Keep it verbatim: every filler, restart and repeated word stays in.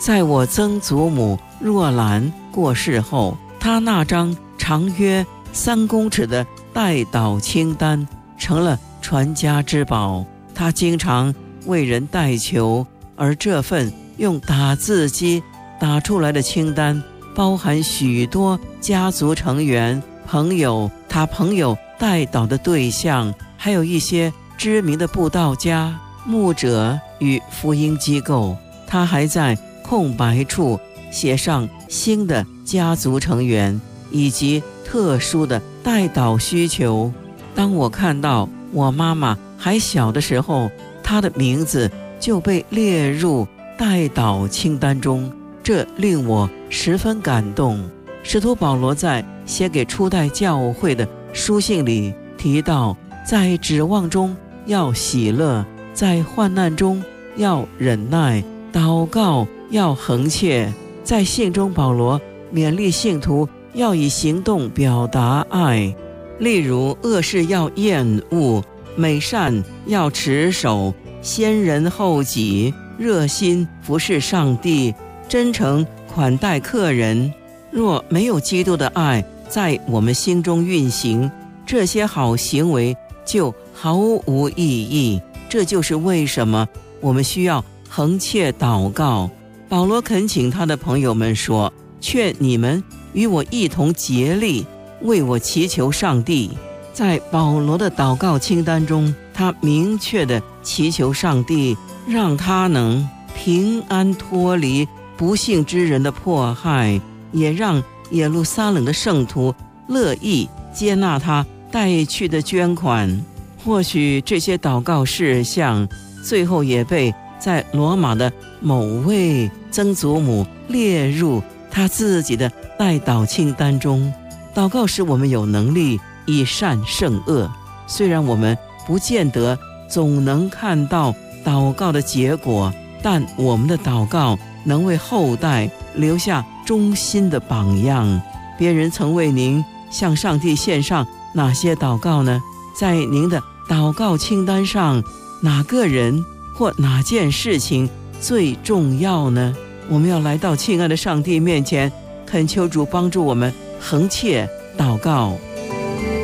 在我曾祖母若兰过世后，她那张长约三公尺的代祷清单成了传家之宝。她经常为人代求，而这份用打字机打出来的清单包含许多家族成员、朋友，他朋友代祷的对象，还有一些知名的布道家、牧者与福音机构。他还在空白处写上新的家族成员以及特殊的代祷需求。当我看到我妈妈还小的时候，她的名字就被列入代祷清单中，这令我十分感动。使徒保罗在写给初代教会的书信里提到，在指望中要喜乐，在患难中要忍耐，祷告要恒切。在信中，保罗勉励信徒要以行动表达爱，例如恶事要厌恶，美善要持守，先人后己，热心服侍上帝，真诚款待客人。若没有基督的爱在我们心中运行，这些好行为就毫无意义。这就是为什么我们需要恒切祷告。保罗恳请他的朋友们说，劝你们与我一同竭力为我祈求上帝。在保罗的祷告清单中，他明确地祈求上帝让他能平安脱离不幸之人的迫害，也让耶路撒冷的圣徒乐意接纳他带去的捐款。或许这些祷告事项最后也被在罗马的某位曾祖母列入他自己的代祷清单中。祷告使我们有能力以善胜恶，虽然我们不见得总能看到祷告的结果，但我们的祷告能为后代留下忠心的榜样。别人曾为您向上帝献上哪些祷告呢？在您的祷告清单上，哪个人或哪件事情最重要呢？我们要来到亲爱的上帝面前，恳求主帮助我们恒切祷告。